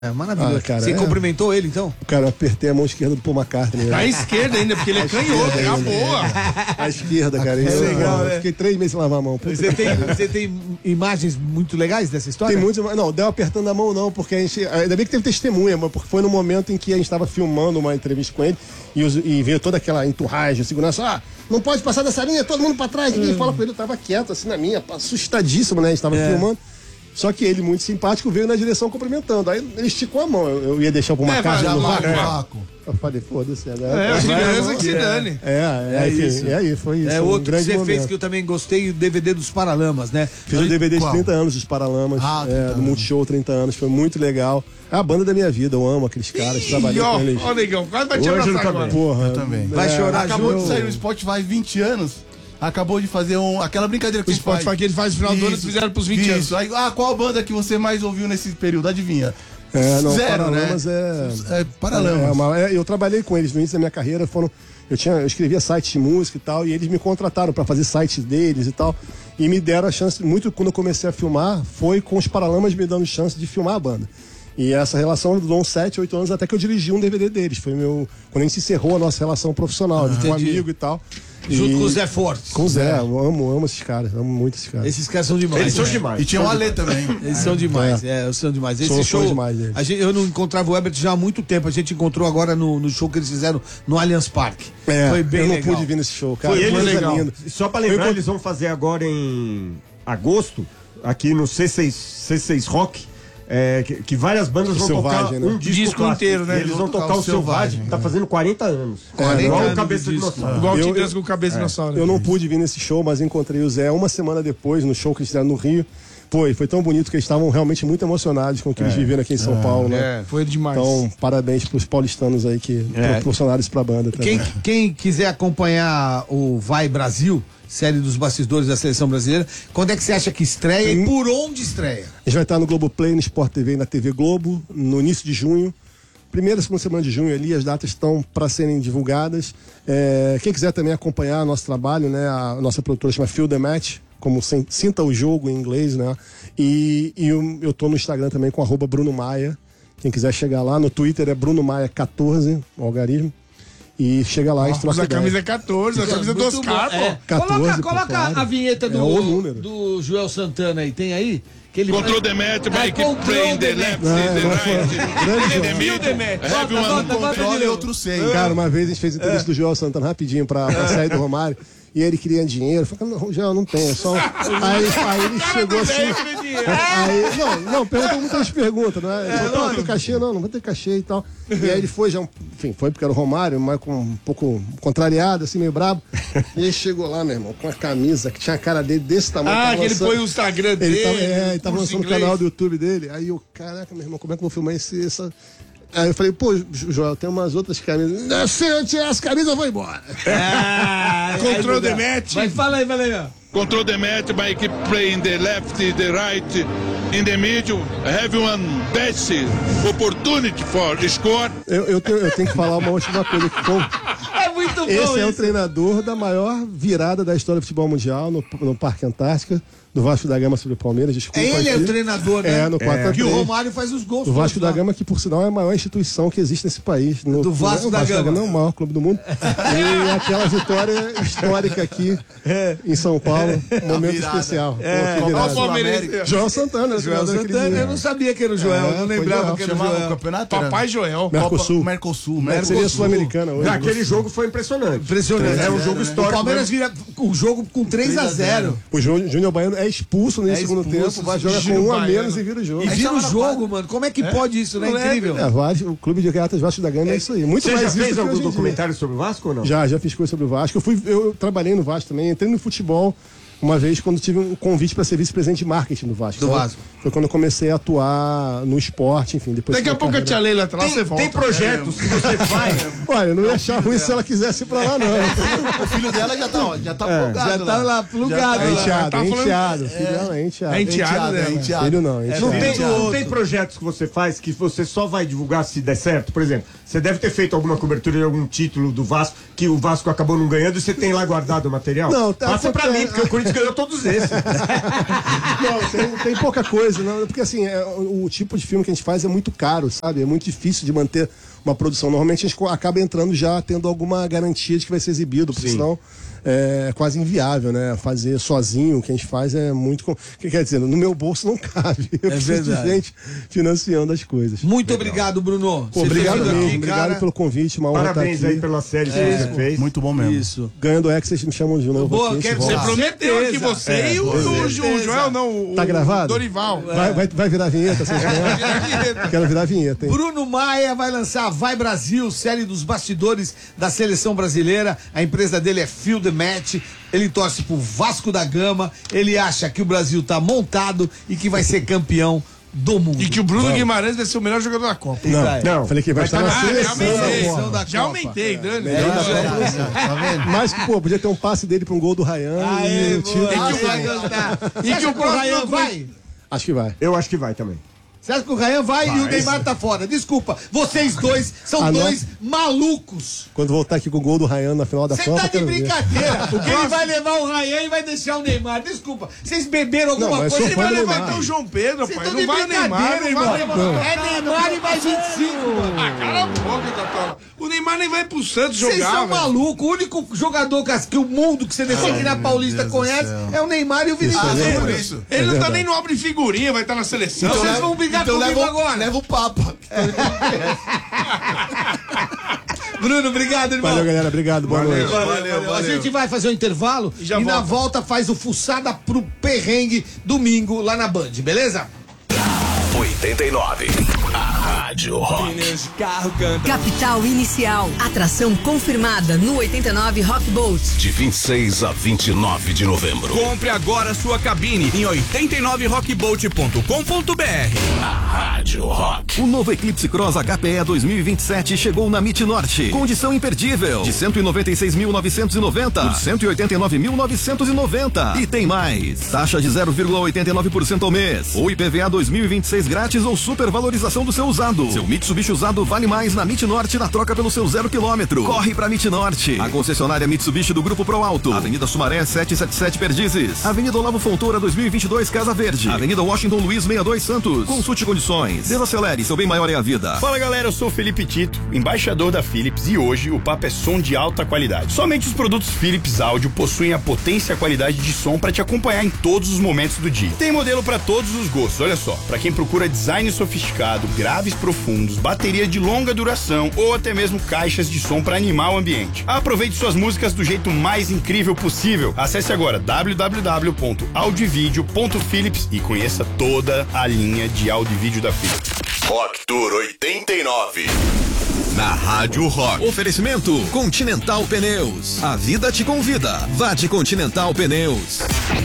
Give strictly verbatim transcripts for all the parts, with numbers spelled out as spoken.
É maravilhoso. Ah, cara, Você é. cumprimentou ele, então? Cara, eu apertei a mão esquerda do Paul McCartney. Né? À esquerda ainda, porque ele é canhoto, é a boa. À esquerda, cara. É eu, legal, eu né? Fiquei três meses sem lavar a mão. Você tem, você tem imagens muito legais dessa história? Tem muitas. Não, deu apertando a mão não, porque a gente. Ainda bem que teve testemunha, mas porque foi no momento em que a gente estava filmando uma entrevista com ele e, os, e veio toda aquela enturragem, segurança. Ah, não pode passar dessa linha, todo mundo pra trás. Ninguém hum. fala com ele, eu tava quieto assim na minha, assustadíssimo, né? A gente tava é. filmando. Só que ele, muito simpático, veio na direção cumprimentando. Aí ele esticou a mão. Eu, eu ia deixar por uma é, casa no vácuo. vácuo. Eu falei, foda-se. Né? É, a criança que se dane. É, é, é, enfim, isso. É aí, foi isso. É um outro que você momento. fez que eu também gostei, o D V D dos Paralamas, né? Fiz o D V D de trinta anos dos Paralamas, ah, é, do Multishow trinta anos, foi muito legal. É a banda da minha vida, eu amo aqueles caras, trabalhei com eles. Ó, negão, quase vai te abraçar agora. Porra, eu também. Vai é, chorar Acabou junto. de sair no Spotify vinte anos. Acabou de fazer um, aquela brincadeira que o a gente faz. Spotify que ele faz no final do ano, fizeram pros vinte anos. Isso. Aí, ah, qual banda que você mais ouviu nesse período? Adivinha? É, não, Zero, Paralamas né? é... é Paralamas. É, uma, é, eu trabalhei com eles no início da minha carreira, foram, eu, tinha, eu escrevia sites de música e tal, e eles me contrataram para fazer sites deles e tal, e me deram a chance, muito quando eu comecei a filmar, foi com os Paralamas me dando chance de filmar a banda. E essa relação durou uns sete, oito anos até que eu dirigi um D V D deles. Foi meu. Quando a gente encerrou a nossa relação profissional, de um amigo e tal. Junto e... com o Zé Fortes. Com o Zé, eu amo, amo esses caras, amo muito esses caras. Esses caras são demais. Eles são demais. E tinha o Ale também. Eles são demais, é, é são demais. Esse são, show, são demais, a gente, eu não encontrava o Herbert já há muito tempo. A gente encontrou agora no, no show que eles fizeram no Allianz Parque. É, foi bem eu não legal. pude vir nesse show, cara. Foi Foi legal. lindo. Só pra lembrar, foi... eles vão fazer agora em agosto, aqui no C seis, C seis Rock. É, que, que várias bandas vão Selvagem, tocar né? um disco, disco inteiro, né? Eles, eles vão tocar, tocar o Selvagem, Selvagem tá fazendo quarenta anos. É, igual não, o Cabeça de Dinossauro. Igual o Eu- Titãs com o Cabeça de Dinossauro. Eu não pude vir nesse show, mas encontrei o Zé uma semana depois, no show que eles fizeram no Rio. Foi, foi tão bonito que eles estavam realmente muito emocionados com o que eles viveram aqui em São Paulo, né? É, foi demais. Então, parabéns pros paulistanos aí que É. proporcionaram isso pra banda também. Quem, quem quiser acompanhar o Vai Brasil, série dos bastidores da seleção brasileira, quando é que você acha que estreia e por onde estreia? A gente vai estar no Globoplay, no Sport T V e na T V Globo, no início de junho. Primeira e segunda semana de junho ali, as datas estão para serem divulgadas. É, quem quiser também acompanhar nosso trabalho, né? A nossa produtora chama Feel the Match, como sem- Sinta o Jogo em inglês, né? E, e eu, eu tô no Instagram também com arroba Bruno Maia. Quem quiser chegar lá, no Twitter é Bruno Maia quatorze, o algarismo. E chega lá e troca a ideia. camisa é quatorze, a camisa do Muito Oscar, bom, pô. é. quatorze, Coloca, pô, coloca claro. a vinheta do, É o número. do Joel Santana aí, tem aí? Que ele Control the match, É, by keep control playing the the left, match. the Não, não foi. right, Grande in the Joel. middle, have Volta, one volta, volta. Controle e outro sem. Cara, uma vez a gente fez entrevista do Joel Santana rapidinho pra, pra sair do Romário. E ele queria dinheiro. Eu falei, não, Joel, não tem. É só... aí, aí ele chegou assim. Aí, não, não, perguntou muitas perguntas, né? Ele falou, não, tem cachê, não, não vai ter cachê e tal. E aí ele foi, já, enfim, foi porque era o Romário, mas com um pouco contrariado, assim, meio brabo. E ele chegou lá, meu irmão, com a camisa que tinha a cara dele desse tamanho. Ah, tava que ele lançando- põe o Instagram dele. Ele tava, é, ele tava curso lançando o inglês. canal do YouTube dele. Aí eu, caraca, meu irmão, como é que eu vou filmar esse, essa. Aí eu falei, pô, Joel, tem umas outras camisas. Se eu tirar as camisas, eu vou embora. Ah, Control aí, the match. Vai, fala aí, fala aí. ó. Control the match, by keep playing the left, the right, in the middle, have one best opportunity for score. Eu, eu, tenho, eu tenho que falar uma última coisa que foi. É muito bom Esse é o isso. treinador da maior virada da história do futebol mundial no, no Parque Antártica, do Vasco da Gama sobre o Palmeiras. Desculpa. Ele é aqui. o treinador, né? É, no quatro a Que o três. Romário faz os gols. O Vasco todos da lá. Gama, que por sinal é a maior instituição que existe nesse país. No, Do Vasco o da Vasco da Gama. Gama é o maior clube do mundo. E aquela vitória histórica aqui em São Paulo, momento virada. especial. É. Pô, que Olha o virada. Palmeiras. Joel Santana. Joel treinador daquele Santana, dia. eu não sabia que era o Joel, É, eu não foi lembrava Joel. que era o Chamava o Joel. campeonato? era Papai Joel. Mercosul. Copa- Mercosul. Seria Mercosul. sul-americana hoje. Aquele jogo foi impressionante. Impressionante. É um jogo O histórico. Palmeiras vira o jogo com três a zero. O Jú- Júnior Baiano é expulso nesse É segundo expulso, tempo, vai jogar com Júnior um a Baiano. menos e vira o jogo. E vira o tava na jogo, mano. Como é que pode isso, né? Não é, Incrível. É, Vasco, o Clube de Regatas Vasco da Gama é isso aí. Muito Você mais já isso fez do que algum hoje em dia. documentário sobre o Vasco ou não? Já, já fiz coisa sobre o Vasco. Eu, fui, eu trabalhei no Vasco também, entrei no futebol uma vez quando tive um convite para ser vice-presidente de marketing do Vasco. Do Então, Vasco. Foi quando eu comecei a atuar no esporte, enfim. Depois Daqui a da pouco a carreira. tia Leila tá lá, Tem, você volta. tem projetos que você faz. Olha, não ia achar ruim se ela quisesse ir pra lá, não. O filho dela já tá, ó, já tá plugado Já tá lá, plugado. É lá. enteado, tá é falando- enteado. Filho dela é enteado. É enteado, né? é enteado. Filho não, é Não enteado. tem, Enteado. não tem projetos que você faz que você só vai divulgar se der certo? Por exemplo, você deve ter feito alguma cobertura de algum título do Vasco que o Vasco acabou não ganhando e você tem lá guardado o material? Não, tá- Passa pra é- mim, porque o Corinthians ganhou todos esses. Não, tem, tem pouca coisa, não, porque assim, é, o, o tipo de filme que a gente faz é muito caro, sabe? É muito difícil de manter uma produção. Normalmente a gente acaba entrando já tendo alguma garantia de que vai ser exibido, porque senão é quase inviável, né? Fazer sozinho o que a gente faz é muito... com- que quer dizer, no meu bolso não cabe. Eu É preciso verdade. de gente financiando as coisas. Muito obrigado, Bruno. Pô, Você ter obrigado vindo mesmo, aqui, obrigado cara. pelo convite, uma honra Parabéns estar aqui. aí pela série que você fez. Muito bom mesmo. Isso. Ganhando o X, vocês me chamam de novo. Boa, aqui, a gente quero volta. ser Prometeu aqui certeza. você É, e o, o, o certeza. Joel, não, o, Tá o gravado? Dorival. Vai, vai, vai virar vinheta, vocês ganham? Quero virar vinheta, hein? Bruno Maia vai lançar Vai Brasil, série dos bastidores da seleção brasileira. A empresa dele é Field the Match. Ele torce pro Vasco da Gama. Ele acha que o Brasil tá montado e que vai ser campeão do mundo. E que o Bruno Guimarães vai ser o melhor jogador da Copa. Não, Vai. não, falei que vai, estar na Ah, já seleção. aumentei. Seleção da Já Copa. aumentei, Dani. Melhor da É, Copa. tá vendo? Mas que, pô, podia ter um passe dele pra um gol do Ryan. Aê, e o time- boa. que o- Você vai gostar. Você E acha que o que o Ryan próximo- vai? Acho que vai. Eu acho que vai também. Você acha que o Ryan vai, e o Neymar tá fora? Desculpa, vocês dois são Ah, não? dois malucos. Quando voltar aqui com o gol do Ryan na final da Você Copa, tá de quero ver. brincadeira. Ele vai levar o Ryan e vai deixar o Neymar. Desculpa, vocês beberam alguma Não, mas coisa? sou Ele fã vai do levar Neymar. até o João Pedro, Vocês pai. tão Não de vai o Neymar, brincadeira, Neymar. irmão. É Neymar e mais vinte e cinco. Ah, cala a boca, Tatola. O Neymar nem vai pro Santos Vocês jogar, são velho. malucos. O único jogador que, as- que o mundo que você desceu aqui na Paulista conhece é o Neymar e o Vinícius é Júnior. verdade. Isso. Ele não tá nem no abre figurinha, vai estar na seleção. Vocês vão brigar Então comigo leva, agora. leva o Papa. Bruno, obrigado, irmão. Valeu, galera. Obrigado. Boa noite. Valeu, Valeu, valeu. A valeu. gente vai fazer um intervalo e, já na volta. volta faz o Fuçada pro Perrengue domingo lá na Band, beleza? oitenta e nove. A Rádio Rock. Capital Inicial. Atração confirmada no oitenta e nove Rock Boat. De vinte e seis a vinte e nove de novembro. Compre agora sua cabine em oitenta e nove rockboat ponto com ponto br. A Rádio Rock. O novo Eclipse Cross H P E dois mil e vinte e sete chegou na MIT Norte. Condição imperdível. De cento e noventa e seis mil novecentos e noventa por cento e oitenta e nove mil novecentos e noventa. E tem mais. Taxa de zero vírgula oitenta e nove por cento ao mês. Ou I P V A dois mil e vinte e seis grátis ou supervalorização do seu usado. Seu Mitsubishi usado vale mais na MIT Norte na troca pelo seu zero quilômetro. Corre pra MIT Norte. A concessionária Mitsubishi do Grupo Pro Alto. Avenida Sumaré setecentos e setenta e sete Perdizes. Avenida Olavo Fontoura dois mil e vinte e dois Casa Verde. Avenida Washington Luiz sessenta e dois Santos. Consulte condições. Desacelere, seu bem maior é a vida. Fala galera, eu sou o Felipe Tito, embaixador da Philips, e hoje o papo é som de alta qualidade. Somente os produtos Philips Audio possuem a potência e a qualidade de som para te acompanhar em todos os momentos do dia. Tem modelo para todos os gostos, olha só. Para quem procura design sofisticado, graves profundos, bateria de longa duração ou até mesmo caixas de som para animar o ambiente. Aproveite suas músicas do jeito mais incrível possível. Acesse agora w w w ponto audiovideo ponto philips e conheça toda a linha de áudio e vídeo da Philips. Rock Tour oitenta e nove. Na Rádio Rock. Oferecimento Continental Pneus. A vida te convida. Vá de Continental Pneus.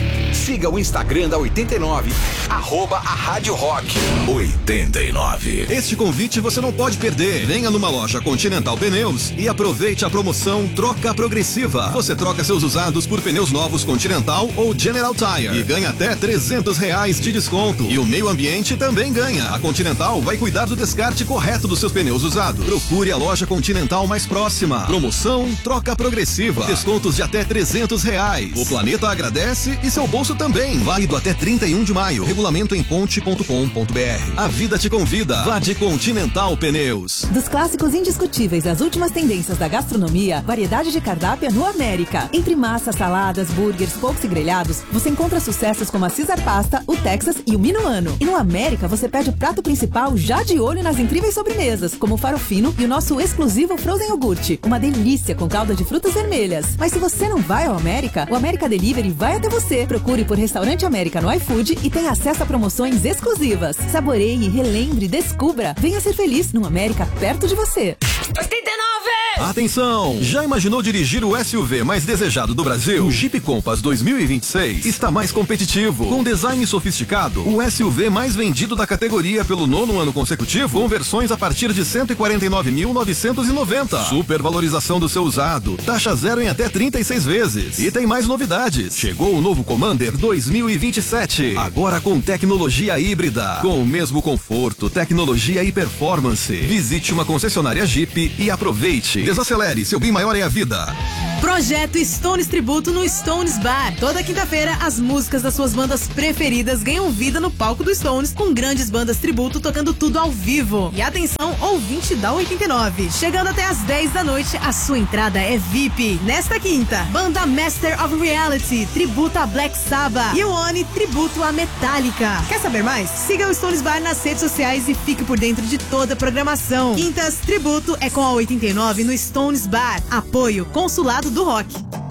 Siga o Instagram da oitenta e nove, arroba a Rádio Rock oitenta e nove. Este convite você não pode perder. Venha numa loja Continental Pneus e aproveite a promoção Troca Progressiva. Você troca seus usados por pneus novos Continental ou General Tire e ganha até trezentos reais de desconto. E o meio ambiente também ganha. A Continental vai cuidar do descarte correto dos seus pneus usados. Procure a loja Continental mais próxima. Promoção Troca Progressiva. Descontos de até trezentos reais. O planeta agradece e seu bolso também. Válido até trinta e um de maio. Regulamento em ponte ponto com ponto br. A vida te convida. Vá de Continental Pneus. Dos clássicos indiscutíveis às últimas tendências da gastronomia, variedade de cardápio é no América. Entre massas, saladas, burgers, polcos e grelhados, você encontra sucessos como a Caesar Pasta, o Texas e o Minuano. E no América você pede o prato principal já de olho nas incríveis sobremesas, como o farofino e o nosso exclusivo Frozen Yogurt. Uma delícia com calda de frutas vermelhas. Mas se você não vai ao América, o América Delivery vai até você. Procure por Restaurante América no iFood e tenha acesso a promoções exclusivas. Saboreie, relembre, descubra. Venha ser feliz no América perto de você. oitenta e nove! Atenção! Já imaginou dirigir o S U V mais desejado do Brasil? O Jeep Compass dois mil e vinte e seis está mais competitivo. Com design sofisticado, o S U V mais vendido da categoria pelo nono ano consecutivo, com versões a partir de cento e quarenta e nove mil novecentos e noventa. Supervalorização do seu usado, taxa zero em até trinta e seis vezes. E tem mais novidades. Chegou o novo Commander dois mil e vinte e sete, agora com tecnologia híbrida, com o mesmo conforto, tecnologia e performance. Visite uma concessionária Jeep e aproveite. Desacelere, seu bem maior é a vida. Projeto Stones Tributo no Stones Bar. Toda quinta-feira, as músicas das suas bandas preferidas ganham vida no palco do Stones, com grandes bandas tributo tocando tudo ao vivo. E atenção, ouvinte da oitenta e nove. Chegando até às dez da noite, a sua entrada é V I P. Nesta quinta, banda Master of Reality, tributo a Black Sabbath. E o Oni, tributo a Metallica. Quer saber mais? Siga o Stones Bar nas redes sociais e fique por dentro de toda a programação. Quintas, tributo é com a oitenta e nove no Stones Bar. Apoio Consulado do Rock.